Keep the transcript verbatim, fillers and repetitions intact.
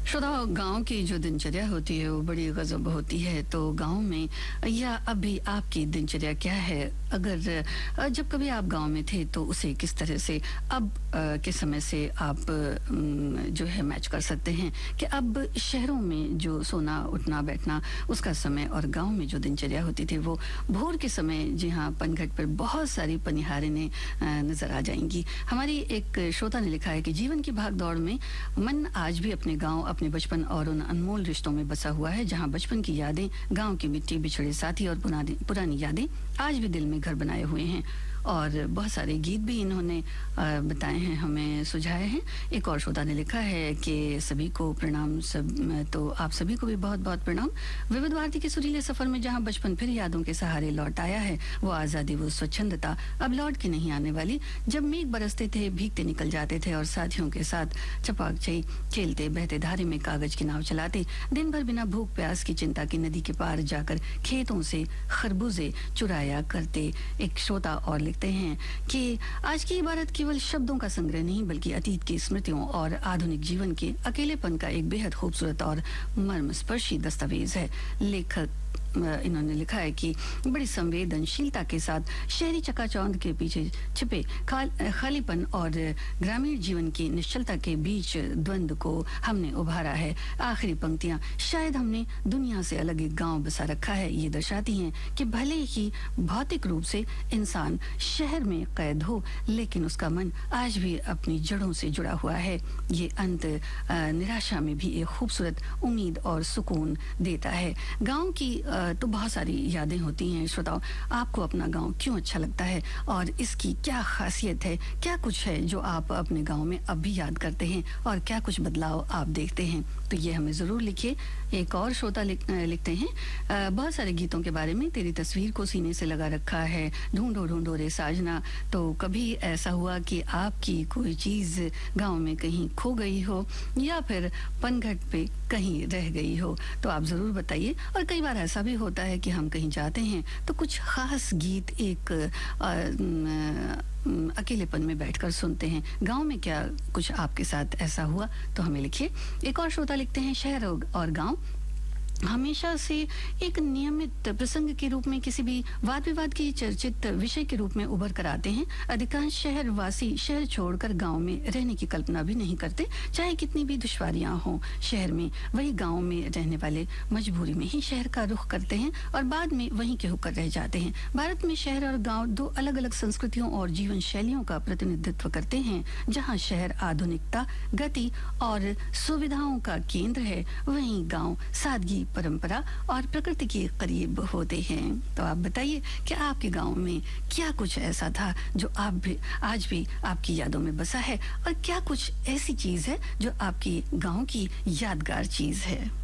श्रोताओ, गांव की जो दिनचर्या होती है वो बड़ी गजब होती है। तो गांव में या अभी आपकी दिनचर्या क्या है? अगर अ, जब कभी आप गांव में थे तो उसे किस तरह से अब अ, के समय से आप अम, जो है मैच कर सकते हैं कि अब शहरों में जो सोना उठना बैठना उसका समय और गांव में जो दिनचर्या होती थी वो भोर के समय, जी हाँ, पनघट पर बहुत सारी पनिहारें नजर आ जाएंगी। हमारी एक श्रोता ने लिखा है कि जीवन की भाग दौड़ में मन आज भी अपने गांव, अपने बचपन और उन अनमोल रिश्तों में बसा हुआ है जहां बचपन की यादें, गांव की मिट्टी, बिछड़े साथी और पुरानी पुरानी यादें आज भी दिल में घर बनाए हुए हैं। और बहुत सारे गीत भी इन्होंने अ, बताए हैं, हमें सुझाए हैं। एक और श्रोता ने लिखा है कि सभी को प्रणाम, सब तो आप सभी को भी बहुत बहुत प्रणाम। विविध भारती के सुरीले सफर में जहां बचपन फिर यादों के सहारे लौट आया है, वो आज़ादी, वो स्वच्छंदता अब लौट के नहीं आने वाली। जब मेघ बरसते थे, भीगते निकल जाते थे और साथियों के साथ चपाकचई खेलते, बहते धारे में कागज की नाव चलाते, दिन भर बिना भूख प्यास की चिंता की नदी के पार जाकर खेतों से खरबूजे चुराया करते। एक श्रोता और लिखते हैं कि आज की इबारत केवल शब्दों का संग्रह नहीं बल्कि अतीत की स्मृतियों और आधुनिक जीवन के अकेलेपन का एक बेहद खूबसूरत और मर्मस्पर्शी दस्तावेज है। लेखक इन्होंने लिखा है कि बड़ी संवेदनशीलता के साथ शहरी चकाचौंध के पीछे छिपे खाल, खालीपन और ग्रामीण जीवन की निश्चलता के बीच द्वंद्व को हमने उभारा है। आखिरी पंक्तियां, शायद हमने दुनिया से अलग एक गांव बसा रखा है, ये दर्शाती हैं कि भले ही भौतिक रूप से इंसान शहर में कैद हो, लेकिन उसका मन आज भी अपनी जड़ों से जुड़ा हुआ है। ये अंत निराशा में भी एक खूबसूरत उम्मीद और सुकून देता है। गाँव की तो बहुत सारी यादें होती हैं। श्रोताओं, आपको अपना गांव क्यों अच्छा लगता है और इसकी क्या खासियत है? क्या कुछ है जो आप अपने गांव में अब भी याद करते हैं और क्या कुछ बदलाव आप देखते हैं? तो ये हमें ज़रूर लिखिए। एक और श्रोता लिख, लिखते हैं, बहुत सारे गीतों के बारे में तेरी तस्वीर को सीने से लगा रखा है, ढूंढो ढूंढो रे साजना। तो कभी ऐसा हुआ कि आपकी कोई चीज़ गाँव में कहीं खो गई हो या फिर पनघट पे कहीं रह गई हो? तो आप ज़रूर बताइए। और कई बार ऐसा भी होता है कि हम कहीं जाते हैं तो कुछ खास गीत एक आ, आ, अकेलेपन में बैठकर सुनते हैं। गांव में क्या कुछ आपके साथ ऐसा हुआ? तो हमें लिखिए। एक और श्रोता लिखते हैं, शहर और गांव हमेशा से एक नियमित प्रसंग के रूप में, किसी भी वाद विवाद की चर्चित विषय के रूप में उभर कर आते हैं। अधिकांश शहर वासी शहर छोड़कर गांव में रहने की कल्पना भी नहीं करते, चाहे कितनी भी दुश्वारियां हों शहर में। वही गांव में रहने वाले मजबूरी में ही शहर का रुख करते हैं और बाद में वहीं के होकर रह जाते हैं। भारत में शहर और गाँव दो अलग अलग संस्कृतियों और जीवन शैलियों का प्रतिनिधित्व करते हैं। जहाँ शहर आधुनिकता, गति और सुविधाओं का केंद्र है, वहीं गाँव सादगी, परंपरा और प्रकृति के करीब होते हैं। तो आप बताइए कि आपके गांव में क्या कुछ ऐसा था जो आप भी आज भी आपकी यादों में बसा है और क्या कुछ ऐसी चीज है जो आपकी गांव की यादगार चीज है?